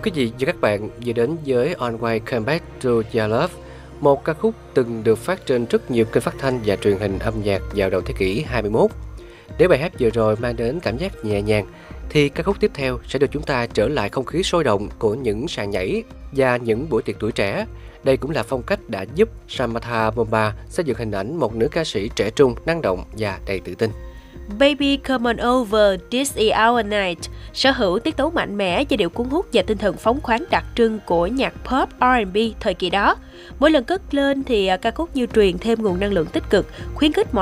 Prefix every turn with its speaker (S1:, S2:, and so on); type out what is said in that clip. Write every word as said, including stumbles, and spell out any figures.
S1: Cái gì cho các bạn vừa đến với On Way Come Back to Your Love, một ca khúc từng được phát trên rất nhiều kênh phát thanh và truyền hình âm nhạc vào đầu thế kỷ hai mươi mốt. Nếu bài hát vừa rồi mang đến cảm giác nhẹ nhàng, thì ca khúc tiếp theo sẽ đưa chúng ta trở lại không khí sôi động của những sàn nhảy và những buổi tiệc tuổi trẻ. Đây cũng là phong cách đã giúp Samantha Bomba xây dựng hình ảnh một nữ ca sĩ trẻ trung, năng động và đầy tự tin.
S2: Baby Come On Over, This Is Our Night sở hữu tiết tấu mạnh mẽ, giai điệu cuốn hút và tinh thần phóng khoáng đặc trưng của nhạc pop R and B thời kỳ đó. Mỗi lần cất lên thì ca khúc như truyền thêm nguồn năng lượng tích cực, khuyến khích mọi